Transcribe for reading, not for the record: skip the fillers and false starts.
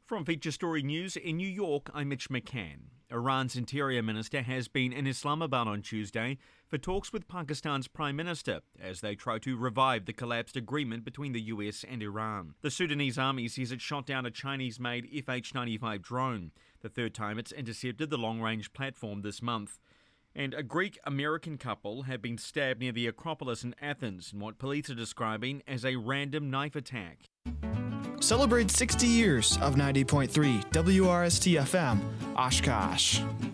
From Feature Story News in New York, I'm Mitch McCann. Iran's interior minister has been in Islamabad on Tuesday for talks with Pakistan's prime minister as they try to revive the collapsed agreement between the US and Iran. The Sudanese army says it shot down a Chinese-made FH-95 drone, the third time it's intercepted the long-range platform this month. And a Greek-American couple have been stabbed near the Acropolis in Athens in what police are describing as a random knife attack. Celebrate 60 years of 90.3 WRST FM, Oshkosh.